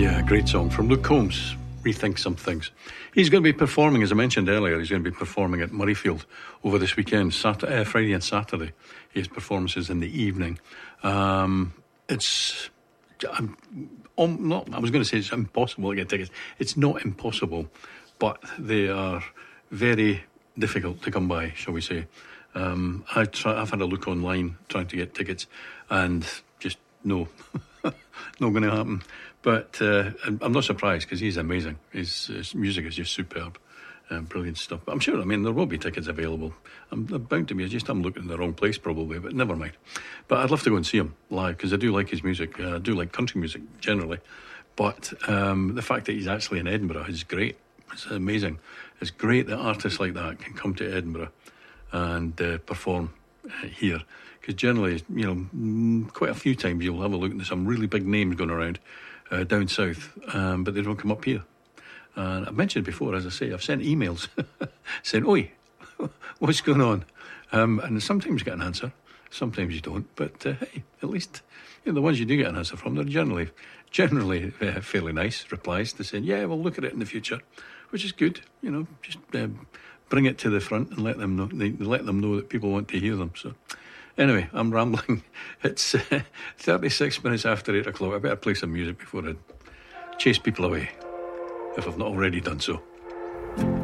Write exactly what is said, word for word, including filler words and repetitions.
Yeah, great song from Luke Combs, Rethink Some Things. He's going to be performing, as I mentioned earlier, he's going to be performing at Murrayfield over this weekend, Saturday, uh, Friday and Saturday. He has performances in the evening. Um, it's, I'm, um, not, I was going to say it's impossible to get tickets. It's not impossible, but they are very difficult to come by, shall we say. Um, I try, I've had a look online trying to get tickets, and just no, not going to happen. But uh, I'm not surprised, because he's amazing. His, his music is just superb. Um, brilliant stuff. But I'm sure, I mean, there will be tickets available. I'm bound to be. I just I'm looking in the wrong place probably, but never mind. But I'd love to go and see him live, because I do like his music. Uh, I do like country music generally. But um, the fact that he's actually in Edinburgh is great. It's amazing. It's great that artists like that can come to Edinburgh and uh, perform uh, here. Because generally, you know, quite a few times you'll have a look at some really big names going around uh, down south, um, but they don't come up here. And I've mentioned before, as I say, I've sent emails saying, "Oi, what's going on?" Um, and sometimes you get an answer, sometimes you don't. But uh, hey, at least you know, the ones you do get an answer from, they're generally, generally uh, fairly nice replies to saying, "Yeah, we'll look at it in the future," which is good. You know, just um, bring it to the front and let them know. They, let them know that people want to hear them. So, anyway, I'm rambling. It's uh, thirty-six minutes after eight o'clock. I better play some music before I chase people away, if I've not already done so.